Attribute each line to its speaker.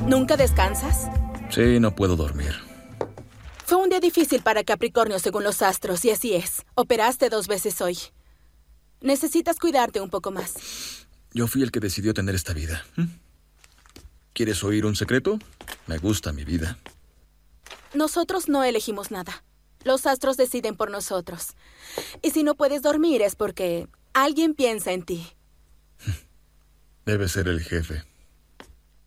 Speaker 1: ¿Nunca descansas?
Speaker 2: Sí, no puedo dormir.
Speaker 1: Fue un día difícil para Capricornio según los astros, y así es. Operaste 2 veces hoy. Necesitas cuidarte un poco más.
Speaker 2: Yo fui el que decidió tener esta vida. ¿Quieres oír un secreto? Me gusta mi vida.
Speaker 1: Nosotros no elegimos nada. Los astros deciden por nosotros. Y si no puedes dormir es porque alguien piensa en ti.
Speaker 2: Debe ser el jefe.